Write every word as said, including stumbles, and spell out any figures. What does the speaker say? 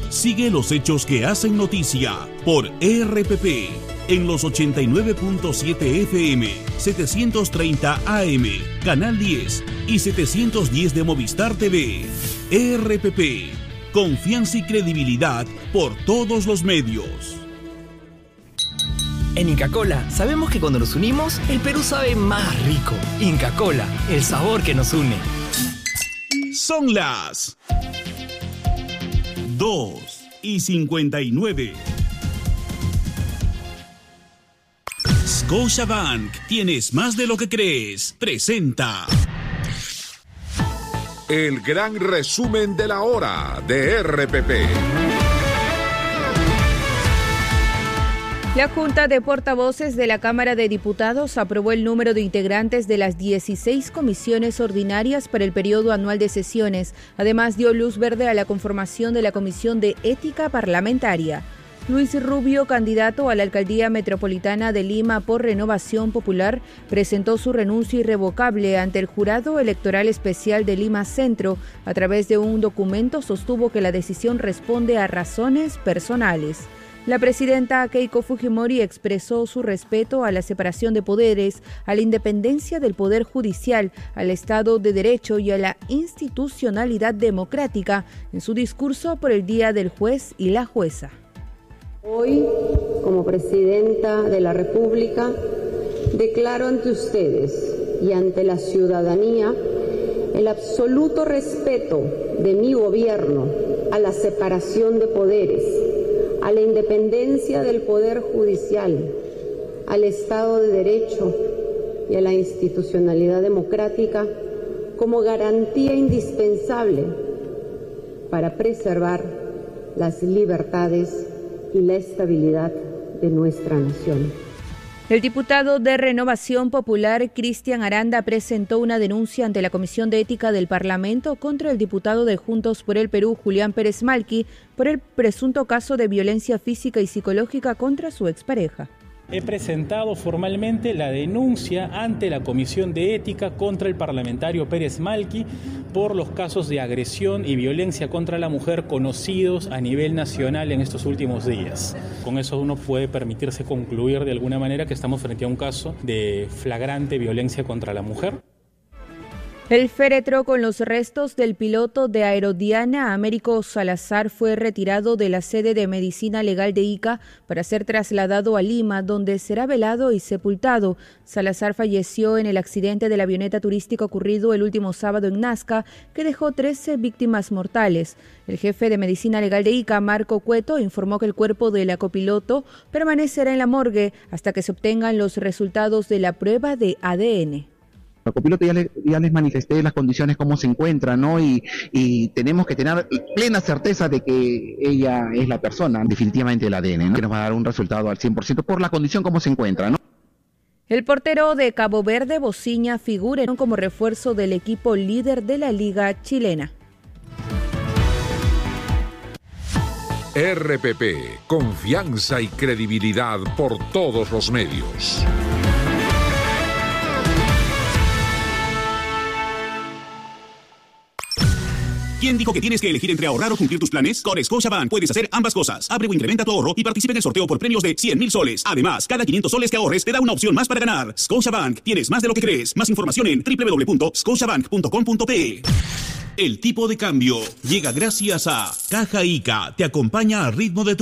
Sigue los hechos que hacen noticia por E R P P en los ochenta y nueve punto siete F M, setecientos treinta A M, Canal diez y setecientos diez de Movistar T V. E R P P, confianza y credibilidad por todos los medios. En Inca Kola sabemos que cuando nos unimos, el Perú sabe más rico. Inca Kola, el sabor que nos une. Son las dos y cincuenta y nueve. Scotiabank, tienes más de lo que crees. Presenta el gran resumen de la hora de R P P. La Junta de Portavoces de la Cámara de Diputados aprobó el número de integrantes de las dieciséis comisiones ordinarias para el periodo anual de sesiones. Además, dio luz verde a la conformación de la Comisión de Ética Parlamentaria. Luis Rubio, candidato a la Alcaldía Metropolitana de Lima por Renovación Popular, presentó su renuncia irrevocable ante el Jurado Electoral Especial de Lima Centro. A través de un documento sostuvo que la decisión responde a razones personales. La presidenta Keiko Fujimori expresó su respeto a la separación de poderes, a la independencia del Poder Judicial, al Estado de Derecho y a la institucionalidad democrática en su discurso por el Día del Juez y la Jueza. Hoy, como presidenta de la República, declaro ante ustedes y ante la ciudadanía el absoluto respeto de mi gobierno a la separación de poderes, a la independencia del Poder Judicial, al Estado de Derecho y a la institucionalidad democrática como garantía indispensable para preservar las libertades y la estabilidad de nuestra nación. El diputado de Renovación Popular, Cristian Aranda, presentó una denuncia ante la Comisión de Ética del Parlamento contra el diputado de Juntos por el Perú, Julián Pérez Malqui, por el presunto caso de violencia física y psicológica contra su expareja. He presentado formalmente la denuncia ante la Comisión de Ética contra el parlamentario Pérez Malqui por los casos de agresión y violencia contra la mujer conocidos a nivel nacional en estos últimos días. Con eso uno puede permitirse concluir de alguna manera que estamos frente a un caso de flagrante violencia contra la mujer. El féretro con los restos del piloto de Aerodiana, Américo Salazar, fue retirado de la sede de Medicina Legal de Ica para ser trasladado a Lima, donde será velado y sepultado. Salazar falleció en el accidente de la avioneta turística ocurrido el último sábado en Nazca, que dejó trece víctimas mortales. El jefe de Medicina Legal de Ica, Marco Cueto, informó que el cuerpo de la copiloto permanecerá en la morgue hasta que se obtengan los resultados de la prueba de A D N. La copiloto ya, le, ya les manifesté las condiciones, cómo se encuentra, ¿no? Y, y tenemos que tener plena certeza de que ella es la persona, definitivamente el A D N, ¿no? Que nos va a dar un resultado al cien por ciento por la condición cómo se encuentra, ¿no? El portero de Cabo Verde, Bociña, figura como refuerzo del equipo líder de la Liga Chilena. R P P, confianza y credibilidad por todos los medios. ¿Quién dijo que tienes que elegir entre ahorrar o cumplir tus planes? Con Scotiabank puedes hacer ambas cosas. Abre o incrementa tu ahorro y participa en el sorteo por premios de cien mil soles. Además, cada quinientos soles que ahorres te da una opción más para ganar. Scotiabank, tienes más de lo que crees. Más información en doble u doble u doble u punto scotiabank punto com punto pe. El tipo de cambio llega gracias a Caja Ica. Te acompaña al ritmo de tu